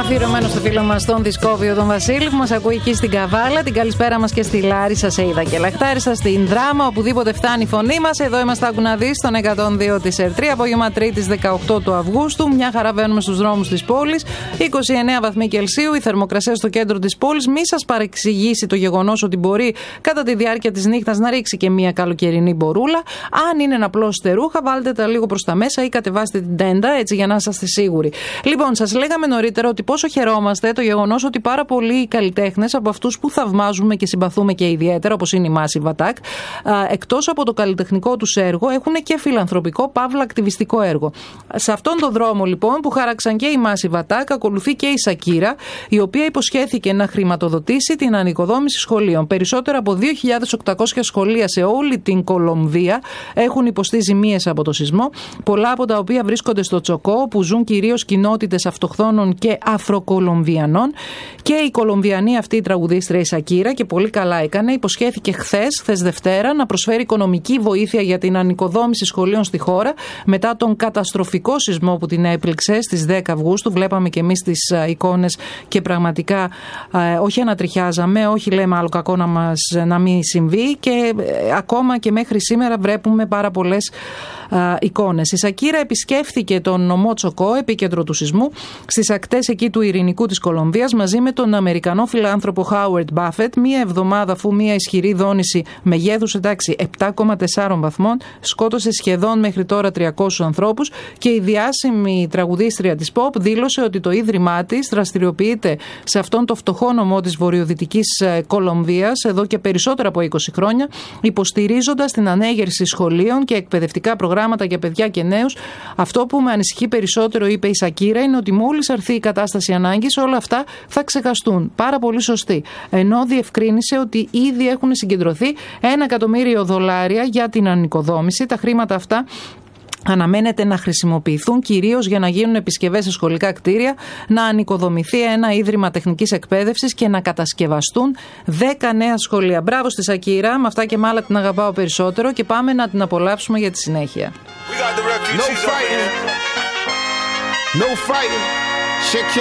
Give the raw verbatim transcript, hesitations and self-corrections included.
Αφιερωμένο στο φίλο μας τον Δισκόβιο τον Βασίλη που μας ακούει εκεί στην Καβάλα. Την καλησπέρα μας και στη Λάρισα, σε είδα και Λαχτάρισα, στην Δράμα, οπουδήποτε φτάνει η φωνή μας. Εδώ είμαστε, άκου να δεις, στον εκατόν δύο της ΕΡΤΡΙ. Απόγευμα Τρίτης δεκαοκτώ του Αυγούστου. Μια χαρά βαίνουμε στους δρόμους της πόλης. είκοσι εννέα βαθμοί Κελσίου. Η θερμοκρασία στο κέντρο της πόλης. Μη σας παρεξηγήσει το γεγονός ότι μπορεί κατά τη διάρκεια της νύχτας να ρίξει και μια καλοκαιρινή μπορούλα. Αν είναι να πλώσετε ρούχα, βάλτε τα λίγο προς τα μέσα ή κατεβάστε την τέντα, έτσι για να είσαστε σίγουροι. Λοιπόν, σας λέγαμε νωρίτερα ότι πόσο χαιρόμαστε το γεγονός ότι πάρα πολλοί καλλιτέχνες από αυτούς που θαυμάζουμε και συμπαθούμε και ιδιαίτερα, όπως είναι η Massive Attack, εκτός από το καλλιτεχνικό τους έργο, έχουν και φιλανθρωπικό παύλα ακτιβιστικό έργο. Σε αυτόν τον δρόμο, λοιπόν, που χάραξαν και η Massive Attack, ακολουθεί και η Σακύρα, η οποία υποσχέθηκε να χρηματοδοτήσει την ανοικοδόμηση σχολείων. Περισσότερα από δύο χιλιάδες οκτακόσια σχολεία σε όλη την Κολομβία έχουν υποστεί ζημίες από το σεισμό, πολλά από τα οποία βρίσκονται στο Τσοκό, που ζουν κυρίως κοινότητες αυτοχθόνων και Αφροκολομβιανών. Και η Κολομβιανή αυτή η τραγουδίστρια η Σακύρα, και πολύ καλά έκανε, υποσχέθηκε χθες, χθες Δευτέρα, να προσφέρει οικονομική βοήθεια για την ανοικοδόμηση σχολείων στη χώρα μετά τον καταστροφικό σεισμό που την έπληξε στις δέκα Αυγούστου. Βλέπαμε και εμείς τις εικόνες και πραγματικά ε, όχι ανατριχιάζαμε, όχι λέμε άλλο κακό να, μας, να μην συμβεί, και ε, ακόμα και μέχρι σήμερα βλέπουμε πάρα πολλές ε, εικόνες. Η Σακύρα επισκέφθηκε τον νομό Τσοκό, επίκεντρο του σεισμού, στις ακτές εκεί του ειρηνικού της Κολομβίας, μαζί με τον Αμερικανό φιλάνθρωπο Howard Buffett, μία εβδομάδα αφού μία ισχυρή δόνηση μεγέθους, εντάξει, επτά κόμμα τέσσερα βαθμών σκότωσε σχεδόν μέχρι τώρα τριακόσιους ανθρώπους, και η διάσημη τραγουδίστρια της pop δήλωσε ότι το ίδρυμά της δραστηριοποιείται σε αυτόν το φτωχό νομό της βορειοδυτικής Κολομβίας εδώ και περισσότερα από είκοσι χρόνια, υποστηρίζοντας την ανέγερση σχολείων και εκπαιδευτικά προγράμματα για παιδιά και νέους. Αυτό που με ανησυχεί περισσότερο, είπε η Σακύρα, είναι ότι μόλις αρθεί η κατάσταση ανάγκης, όλα αυτά θα ξεχαστούν. Πάρα πολύ σωστή. Ενώ διευκρίνησε ότι ήδη έχουν συγκεντρωθεί ένα εκατομμύριο δολάρια για την ανοικοδόμηση. Τα χρήματα αυτά αναμένεται να χρησιμοποιηθούν κυρίως για να γίνουν επισκευές σε σχολικά κτίρια, να ανοικοδομηθεί ένα ίδρυμα τεχνικής εκπαίδευσης και να κατασκευαστούν δέκα νέα σχολεία. Μπράβο στη Σακύρα, με αυτά και με άλλα την αγαπάω περισσότερο, και πάμε να την απολαύσουμε για τη συνέχεια. No fighting. No fighting.